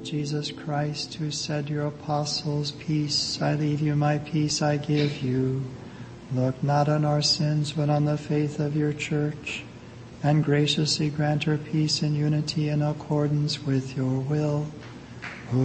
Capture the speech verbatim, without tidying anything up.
Lord Jesus Christ, who said to your apostles, "Peace I leave you, my peace I give you," look not on our sins, but on the faith of your church, and graciously grant her peace and unity in accordance with your will,